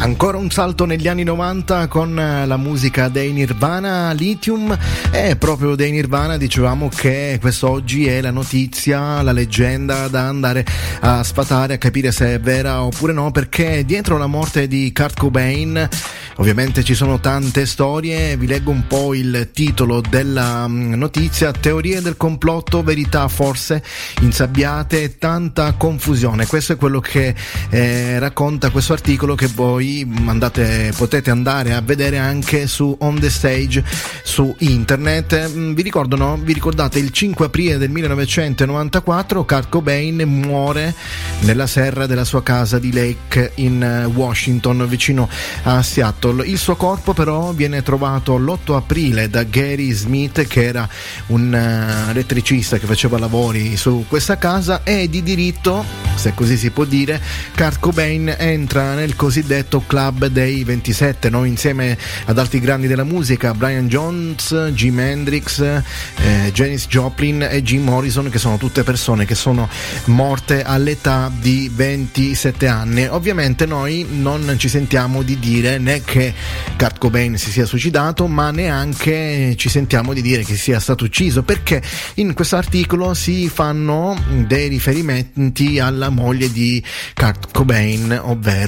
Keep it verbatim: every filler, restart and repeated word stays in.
Ancora un salto negli anni novanta con la musica dei Nirvana, Lithium. E proprio dei Nirvana dicevamo che quest'oggi è la notizia, la leggenda da andare a sfatare, a capire se è vera oppure no, perché dietro la morte di Kurt Cobain ovviamente ci sono tante storie. Vi leggo un po' il titolo della notizia: teorie del complotto, verità forse insabbiate, tanta confusione. Questo è quello che eh, racconta questo articolo, che voi andate, potete andare a vedere anche su On The Stage su internet. Vi ricordo, no? Vi ricordate il cinque aprile del millenovecentonovantaquattro Kurt Cobain muore nella serra della sua casa di Lake in Washington, vicino a Seattle. Il suo corpo però viene trovato l'otto aprile da Gary Smith, che era un uh, elettricista che faceva lavori su questa casa, e di diritto, se così si può dire, Kurt Cobain entra nel cosiddetto club dei ventisette, no? Insieme ad altri grandi della musica, Brian Jones, Jimi Hendrix, eh, Janis Joplin e Jim Morrison, che sono tutte persone che sono morte all'età di ventisette anni. Ovviamente noi non ci sentiamo di dire né che Kurt Cobain si sia suicidato, ma neanche ci sentiamo di dire che sia stato ucciso, perché in questo articolo si fanno dei riferimenti alla moglie di Kurt Cobain, ovvero